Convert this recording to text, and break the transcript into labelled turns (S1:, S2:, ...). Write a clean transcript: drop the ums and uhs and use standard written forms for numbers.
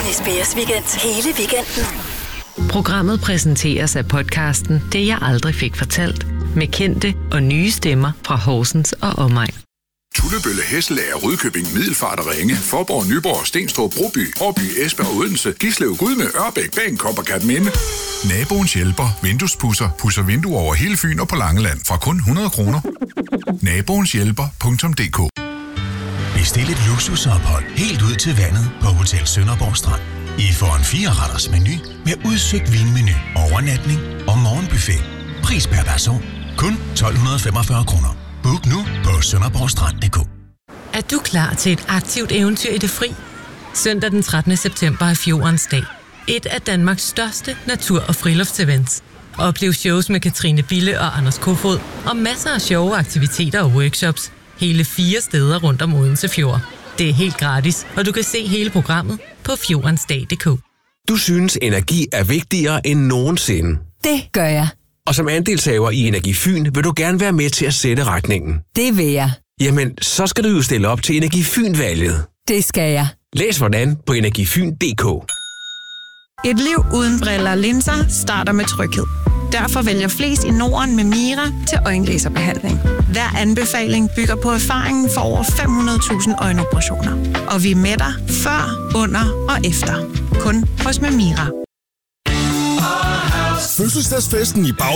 S1: SBS Weekend hele weekenden.
S2: Programmet præsenteres af podcasten Det jeg aldrig fik fortalt, med kendte og nye stemmer fra Horsens og omegn.
S3: Tullebølle, Hesselager, Rudkøbing, Middelfart og Ringe, Faaborg, Nyborg, Stenstrup, Broby, Årby, Esbjerg og Odense, Gislev, Gudme, Ørbæk, Bagenkop og Kerteminde. Naboens hjælper, vinduespudser, pudser vinduer over hele Fyn og på Langeland fra kun 100 kroner. Naboenshjælper.dk.
S4: Bestil et luksusophold helt ud til vandet på Hotel Sønderborg Strand. I får en 4-retters menu med udsøgt vinmenu, overnatning og morgenbuffet. Pris per person kun 1.245 kroner. Book nu på sønderborgstrand.dk.
S2: Er du klar til et aktivt eventyr i det fri? Søndag den 13. september er Fjordens Dag. Et af Danmarks største natur- og friluftsevents. Oplev shows med Katrine Bille og Anders Kofod og masser af sjove aktiviteter og workshops. Hele 4 steder rundt om Odense Fjord. Det er helt gratis, og du kan se hele programmet på fjordensdag.dk.
S5: Du synes, energi er vigtigere end nogensinde.
S6: Det gør jeg.
S5: Og som andelshaver i Energi Fyn vil du gerne være med til at sætte retningen.
S6: Det vil jeg.
S5: Jamen, så skal du jo stille op til Energi Fyn-valget.
S6: Det skal jeg.
S5: Læs hvordan på energifyn.dk.
S7: Et liv uden briller og linser starter med tryghed. Derfor vælger flest i Norden med Mira til øjenlaserbehandling. Hver anbefaling bygger på erfaringen for over 500.000 øjenoperationer. Og vi er med dig før, under og efter. Kun hos Mira.
S8: Fødselsdagsfesten i